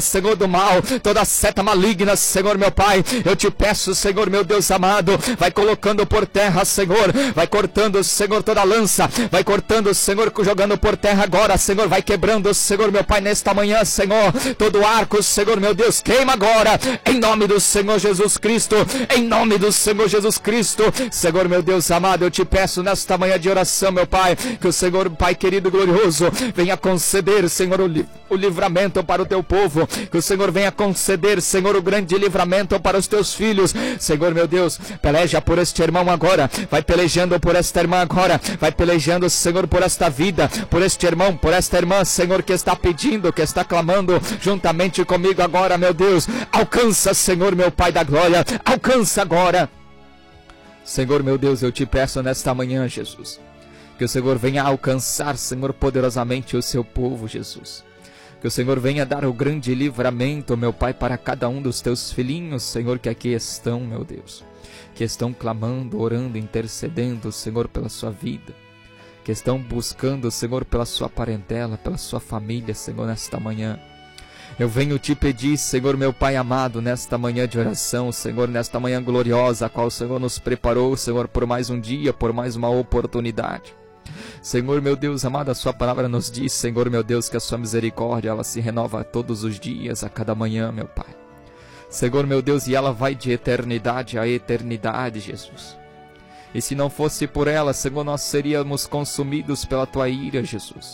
Senhor, do mal, toda seta maligna, Senhor, meu Pai, eu te peço, Senhor, meu Deus amado, vai colocando por terra, Senhor, vai cortando, Senhor, toda lança, vai cortando, Senhor, jogando por terra agora, Senhor, vai quebrando, Senhor, meu Pai, nesta manhã, Senhor, todo arco, Senhor, meu Deus, queima agora, em nome do Senhor Jesus Cristo, em nome do Senhor Jesus Cristo, Senhor, meu Deus amado, eu te peço nesta manhã de oração, meu Pai, que o Senhor, Pai querido e glorioso, venha conceder, Senhor, o livramento para o teu povo, que o Senhor venha conceder, Senhor, o grande livramento para os teus filhos, Senhor, meu Deus, peleja por este irmão agora, vai pelejando por esta irmã agora, vai pelejando, Senhor, por esta vida, por este irmão, por esta irmã, Senhor, que está pedindo, que está clamando juntamente comigo agora, meu Deus, alcança, Senhor, meu Pai da glória, alcança agora, Senhor, meu Deus, eu te peço nesta manhã, Jesus, que o Senhor venha alcançar, Senhor, poderosamente o seu povo, Jesus. Que o Senhor venha dar o grande livramento, meu Pai, para cada um dos teus filhinhos, Senhor, que aqui estão, meu Deus. Que estão clamando, orando, intercedendo, Senhor, pela sua vida. Que estão buscando, Senhor, pela sua parentela, pela sua família, Senhor, nesta manhã. Eu venho te pedir, Senhor, meu Pai amado, nesta manhã de oração, Senhor, nesta manhã gloriosa, a qual o Senhor nos preparou, Senhor, por mais um dia, por mais uma oportunidade. Senhor, meu Deus amado, a sua palavra nos diz, Senhor, meu Deus, que a sua misericórdia, ela se renova todos os dias, a cada manhã, meu Pai. Senhor, meu Deus, e ela vai de eternidade a eternidade, Jesus. E se não fosse por ela, Senhor, nós seríamos consumidos pela tua ira, Jesus.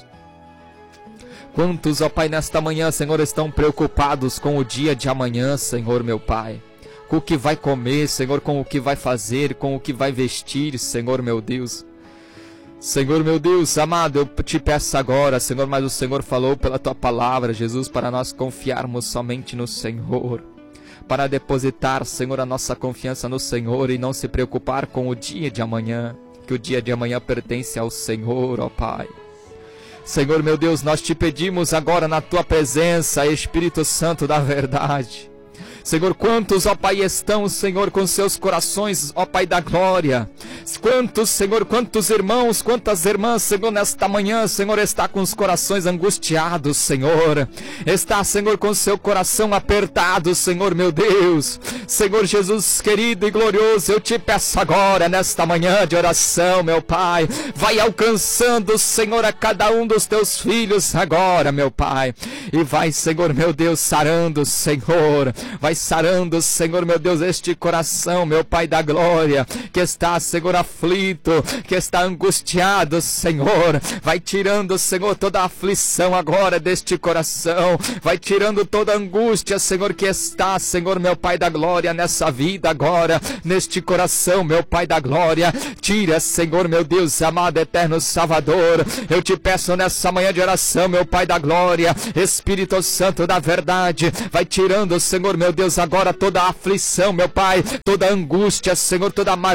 Quantos, ó Pai, nesta manhã, Senhor, estão preocupados com o dia de amanhã, Senhor, meu Pai. Com o que vai comer, Senhor, com o que vai fazer, com o que vai vestir, Senhor, meu Deus. Senhor, meu Deus amado, eu te peço agora, Senhor, mas o Senhor falou pela tua palavra, Jesus, para nós confiarmos somente no Senhor, para depositar, Senhor, a nossa confiança no Senhor e não se preocupar com o dia de amanhã, que o dia de amanhã pertence ao Senhor, ó Pai. Senhor, meu Deus, nós te pedimos agora na tua presença, Espírito Santo da verdade. Senhor, quantos, ó Pai, estão, Senhor, com seus corações, ó Pai da glória. Quantos, Senhor, quantos irmãos, quantas irmãs, Senhor, nesta manhã, Senhor, está com os corações angustiados, Senhor. Está, Senhor, com seu coração apertado, Senhor, meu Deus. Senhor Jesus querido e glorioso, eu te peço agora, nesta manhã de oração, meu Pai, vai alcançando, Senhor, a cada um dos teus filhos agora, meu Pai. E vai, Senhor, meu Deus, sarando, Senhor. Vai sarando, Senhor, meu Deus, este coração, meu Pai da glória, que está, Senhor, aflito, que está angustiado, Senhor. Vai tirando, Senhor, toda a aflição agora deste coração. Vai tirando toda a angústia, Senhor, que está, Senhor, meu Pai da glória, nessa vida agora, neste coração, meu Pai da glória. Tira, Senhor, meu Deus, amado, eterno Salvador. Eu te peço nessa manhã de oração, meu Pai da glória, Espírito Santo da verdade, vai tirando, Senhor, meu Deus, agora toda a aflição, meu Pai, toda a angústia, Senhor, toda a amargura,